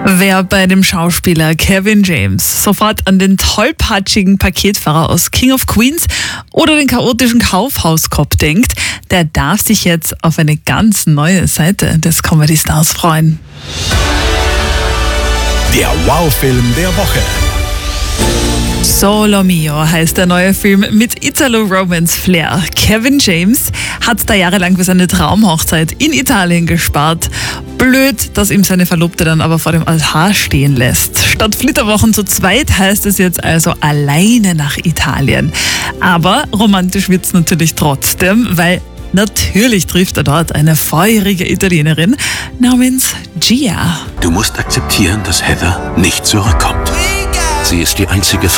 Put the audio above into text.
Wer bei dem Schauspieler Kevin James sofort an den tollpatschigen Paketfahrer aus King of Queens oder den chaotischen Kaufhauskopf denkt, der darf sich jetzt auf eine ganz neue Seite des Comedy Stars freuen. Der Wow-Film der Woche. Solo Mio heißt der neue Film mit Italo-Romance-Flair. Kevin James hat da jahrelang für seine Traumhochzeit in Italien gespart. Blöd, dass ihm seine Verlobte dann aber vor dem Altar stehen lässt. Statt Flitterwochen zu zweit heißt es jetzt also alleine nach Italien. Aber romantisch wird's natürlich trotzdem, weil natürlich trifft er dort eine feurige Italienerin namens Gia. Du musst akzeptieren, dass Heather nicht zurückkommt. Sie ist die einzige